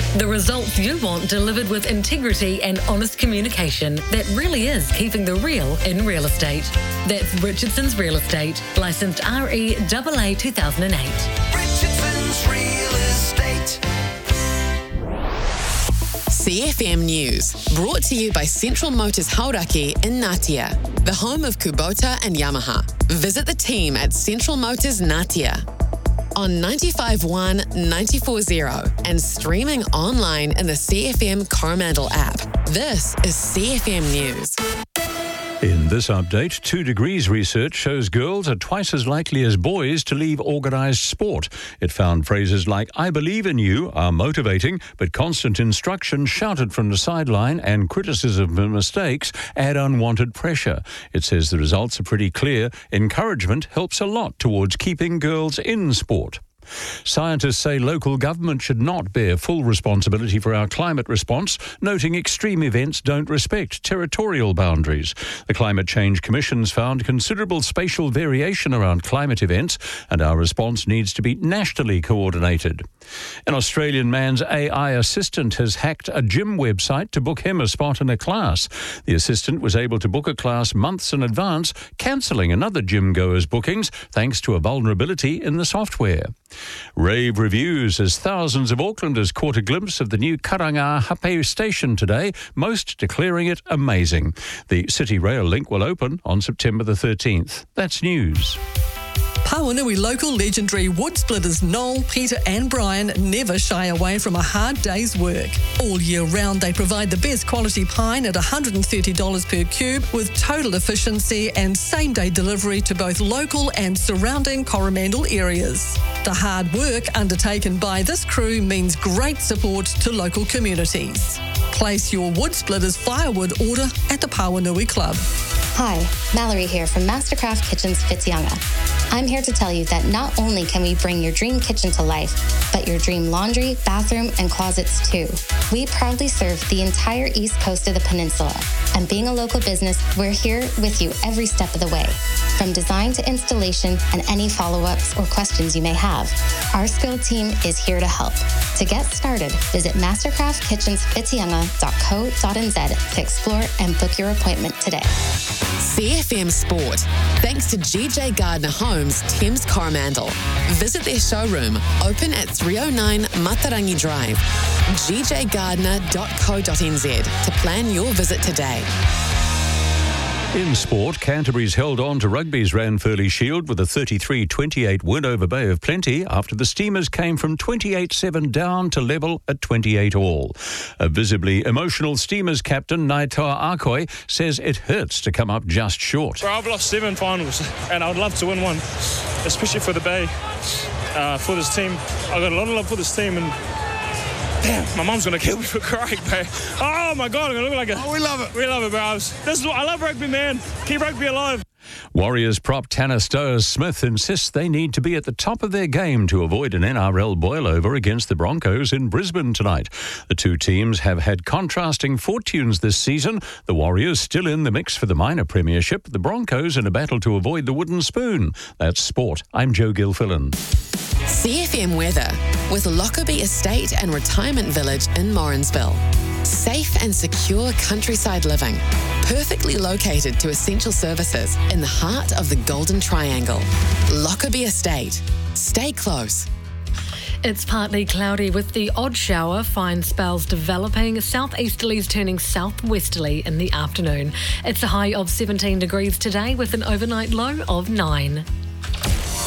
The results you want delivered with integrity and honest communication that really is keeping the real in real estate. That's Richardson's Real Estate, licensed REAA 2008. Richardson's Real Estate. CFM News, brought to you by Central Motors Hauraki in Ngatea, the home of Kubota and Yamaha. Visit the team at Central Motors Ngatea on 95.1, 94.0 and streaming online in the CFM Coromandel app. This is CFM News. In this update, 2 Degrees research shows girls are twice as likely as boys to leave organised sport. It found phrases like, "I believe in you," are motivating, but constant instruction shouted from the sideline and criticism of mistakes add unwanted pressure. It says the results are pretty clear. Encouragement helps a lot towards keeping girls in sport. Scientists say local government should not bear full responsibility for our climate response, noting extreme events don't respect territorial boundaries. The Climate Change Commission's found considerable spatial variation around climate events, and our response needs to be nationally coordinated. An Australian man's AI assistant has hacked a gym website to book him a spot in a class. The assistant was able to book a class months in advance, cancelling another gym goer's bookings thanks to a vulnerability in the software. Rave reviews as thousands of Aucklanders caught a glimpse of the new Karanga Hape station today, most declaring it amazing. The City Rail link will open on September the 13th. That's news. Pawanui local legendary wood splitters Noel, Peter and Brian never shy away from a hard day's work. All year round they provide the best quality pine at $130 per cube with total efficiency and same-day delivery to both local and surrounding Coromandel areas. The hard work undertaken by this crew means great support to local communities. Place your wood splitters firewood order at the Pawanui Club. Hi, Mallory here from Mastercraft Kitchens Whitianga. I'm here to tell you that not only can we bring your dream kitchen to life, but your dream laundry, bathroom, and closets too. We proudly serve the entire east coast of the peninsula, and being a local business, we're here with you every step of the way. From design to installation and any follow-ups or questions you may have, our skilled team is here to help. To get started, visit mastercraftkitchenswhitianga.co.nz to explore and book your appointment today. CFM Sport, thanks to GJ Gardner Homes, Thames Coromandel. Visit their showroom, open at 309 Matarangi Drive, gjgardner.co.nz to plan your visit today. In sport, Canterbury's held on to rugby's Ranfurly Shield with a 33-28 win over Bay of Plenty after the Steamers came from 28-7 down to level at 28 all. A visibly emotional Steamers captain, Naitoa Akoi, says it hurts to come up just short. I've lost 7 finals and I would love to win one, especially for the Bay, for this team. I've got a lot of love for this team and damn, my mum's going to kill me for crying, bro. Oh, my God, I'm going to look like a... Oh, we love it. We love it, bro. This is what I love rugby, man. Keep rugby alive. Warriors prop Tanner Stowers-Smith insists they need to be at the top of their game to avoid an NRL boil-over against the Broncos in Brisbane tonight. The two teams have had contrasting fortunes this season. The Warriors still in the mix for the minor premiership. The Broncos in a battle to avoid the wooden spoon. That's sport. I'm Joe Gilfillan. CFM weather with Lockerbie Estate and Retirement Village in Morrinsville. Safe and secure countryside living, perfectly located to essential services in the heart of the Golden Triangle. Lockerbie Estate. Stay close. It's partly cloudy with the odd shower, fine spells developing, southeasterlies turning southwesterly in the afternoon. It's a high of 17 degrees today with an overnight low of 9.